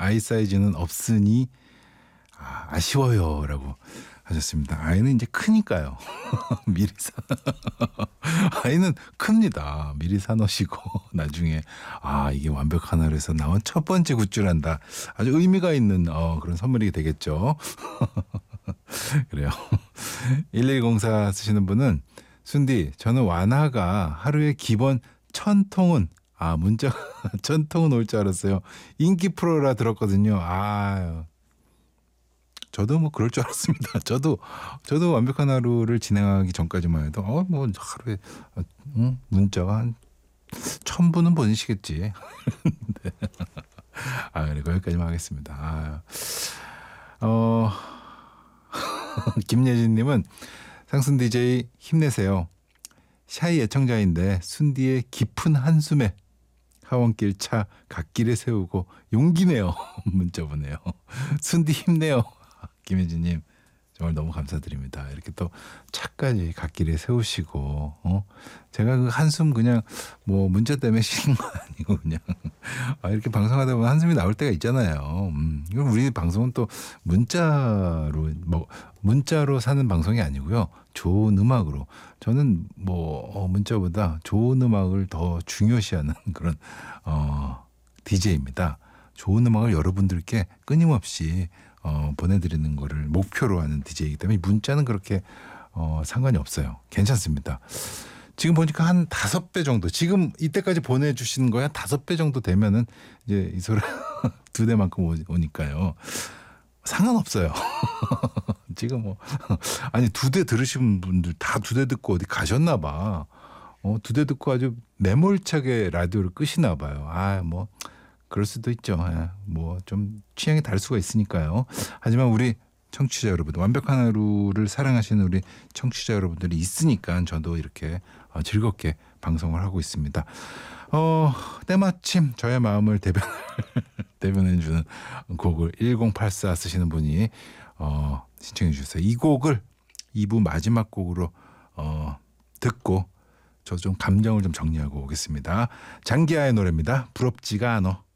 아이 사이즈는 없으니 아쉬워요라고 하셨습니다. 아이는 이제 크니까요. 미리 아이는 큽니다. 미리 사놓으시고 나중에 이게 완벽한 하루에서 나온 첫 번째 굿즈란다. 아주 의미가 있는 그런 선물이 되겠죠. 그래요. 1104 쓰시는 분은 순디 저는 완화가 하루에 기본 1000통은 문자 1000통은 올 줄 알았어요. 인기 프로라 들었거든요. 저도 뭐 그럴 줄 알았습니다. 저도 완벽한 하루를 진행하기 전까지만 해도 뭐 하루에 문자가 한 1000분은 보내시겠지. 네. 그래 거기까지만 하겠습니다. 김예진님은 상순 DJ 힘내세요. 샤이 애청자인데 순디의 깊은 한숨에 하원길 차 갓길에 세우고 용기 내요. 문자 보내요. 순디 힘내요. 김혜진님 정말 너무 감사드립니다. 이렇게 또 차까지 갓길에 세우시고 제가 그 한숨 그냥 뭐 문자 때문에 쉬는 거 아니고 그냥 이렇게 방송하다 보면 한숨이 나올 때가 있잖아요. 그럼 우리 방송은 또 문자로 사는 방송이 아니고요. 좋은 음악으로 저는 문자보다 좋은 음악을 더 중요시하는 그런 DJ입니다. 좋은 음악을 여러분들께 끊임없이 보내드리는 거를 목표로 하는 DJ이기 때문에 문자는 그렇게 상관이 없어요. 괜찮습니다. 지금 보니까 한 5배 정도 지금 이때까지 보내주시는 거에 한 5배 정도 되면은 이제 이 소리 2대만큼 오니까요. 상관없어요. 지금 2대 들으신 분들 다 2대 듣고 어디 가셨나 봐. 2대 듣고 아주 매몰차게 라디오를 끄시나 봐요. 그럴 수도 있죠. 뭐 좀 취향이 다를 수가 있으니까요. 하지만 우리 청취자 여러분, 완벽한 하루를 사랑하시는 우리 청취자 여러분들이 있으니까 저도 이렇게 즐겁게 방송을 하고 있습니다. 때마침 저의 마음을 대변해 주는 곡을 1084 쓰시는 분이 신청해 주셨어요. 이 곡을 2부 마지막 곡으로 듣고 저 좀 감정을 좀 정리하고 오겠습니다. 장기하의 노래입니다. 부럽지가 않아.